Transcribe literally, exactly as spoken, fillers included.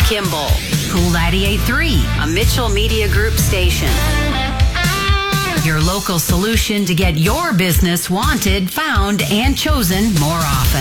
Kimball. Cool ninety-eight point three, a Mitchell Media Group station. Your local solution to get your business wanted, found, and chosen more often.